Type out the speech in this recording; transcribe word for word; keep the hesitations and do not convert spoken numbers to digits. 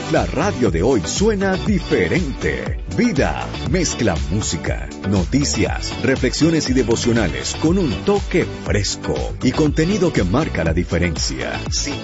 La radio de hoy suena diferente. Vida mezcla música, noticias, reflexiones y devocionales con un toque fresco y contenido que marca la diferencia. Sí.